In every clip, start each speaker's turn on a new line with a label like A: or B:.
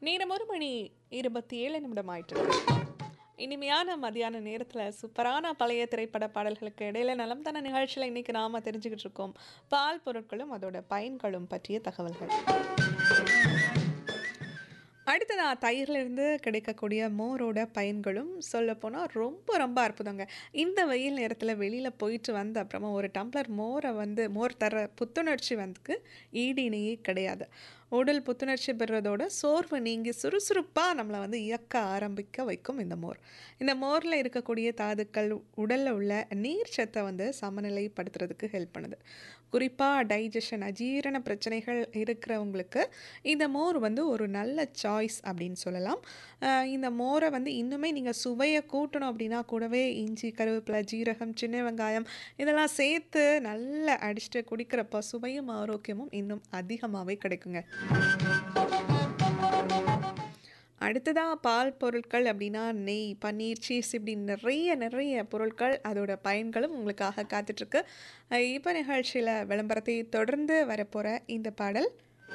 A: நேரம் 1:27 ஆயிட்டு. இனிமையான மதியான நேரத்தில் சூப்பரான பழைய திரைப்பட பாடல்களுக்கு இடையில நலம் தான நிகழ்ச்சியில் இன்னைக்கு நாம தெரிஞ்சுக்கிட்டு இருக்கோம். பால் பொருட்களும் அதோட பயன்களும் பற்றிய தகவல்கள். அடுத்ததா தயிர்லேருந்து கிடைக்கக்கூடிய மோரோட பயன்களும் சொல்லப்போனால் ரொம்ப ரொம்ப அற்புதங்க. இந்த வெயில் நேரத்தில் வெளியில் போயிட்டு வந்த அப்புறமா ஒரு டம்ளர் மோர் தர புத்துணர்ச்சி ஈடு இணையே கிடையாது. உடல் புத்துணர்ச்சி பெறுறதோட சோர்வு நீங்கி சுறுசுறுப்பாக நம்மளை இயக்க ஆரம்பிக்க வைக்கும் இந்த மோர். இந்த மோரில் இருக்கக்கூடிய தாதுக்கள் உடலில் உள்ள நீர் சத்தை சமநிலைப்படுத்துறதுக்கு ஹெல்ப் பண்ணுது. குறிப்பாக டைஜஷன் அஜீரண பிரச்சனைகள் இருக்கிறவங்களுக்கு இந்த மோர் ஒரு நல்ல சாய்ஸ் அப்படின்னு சொல்லலாம். இந்த மோரை இன்னுமே நீங்கள் சுவையை கூட்டணும் அப்படின்னா கூடவே இஞ்சி, கருவேப்பிலை, ஜீரகம், சின்ன வெங்காயம் இதெல்லாம் சேர்த்து நல்லா அடிச்சுட்டு குடிக்கிறப்ப சுவையும் ஆரோக்கியமும் இன்னும் அதிகமாகவே கிடைக்குங்க. அடுத்ததாக பால் பொருட்கள் அப்படின்னா நெய், பன்னீர், சீஸ் இப்படி நிறைய பொருட்கள் அதோட பயன்களும் உங்களுக்காக காத்துட்ருக்கு. இப்போ நிகழ்ச்சியில் விளம்பரத்தை தொடர்ந்து வரப்போகிற இந்த பாடல்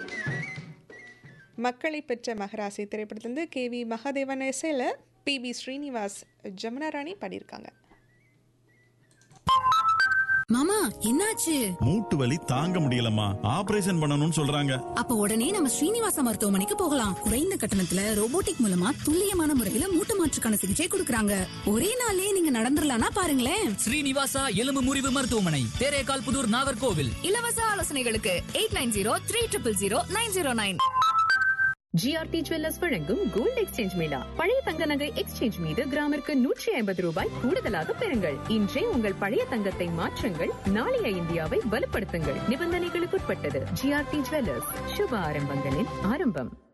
A: மக்களை பெற்ற மகராசி திரைப்படத்திலிருந்து KV மகாதேவன் இசையில் PB ஸ்ரீனிவாஸ், ஜமுனா ராணி பாடியிருக்காங்க.
B: மாமா என்னாச்சு?
C: மூட்டு வலி தாங்க முடியலம்மா, ஆபரேஷன் பண்ணணும்னு சொல்றாங்க.
B: அப்ப உடனே நம்ம ஸ்ரீனிவாச மருத்துவமனைக்கு போகலாம். குறைந்த கட்டணத்துல ரோபோட்டிக் மூலமா துல்லியமான முறையில மூட்டு மாற்றுக்கான சிகிச்சை கொடுக்கறாங்க. ஒரே நாளே நீங்க நடந்துடலாம்னா பாருங்களேன்.
D: ஸ்ரீனிவாசா எலும்பு முறிவு மருத்துவமனை, தேரேகால் புதூர், நாகர்கோவில்.
B: இலவச ஆலோசனைகளுக்கு 8903000909.
E: GRT ஜுவல்லர்ஸ் வழங்கும் கோல்ட் எக்ஸ்சேஞ்ச் மேளா. பழைய தங்க நகை எக்ஸ்சேஞ்ச் மீது கிராமிற்கு 150 ரூபாய் கூடுதலாக பெறுங்கள். இன்றே உங்கள் பழைய தங்கத்தை மாற்றுங்கள், நாளைய இந்தியாவை வலுப்படுத்துங்கள். நிபந்தனைகளுக்குட்பட்டது. GRT ஜுவல்லர்ஸ், சுப ஆரம்பங்களின் ஆரம்பம்.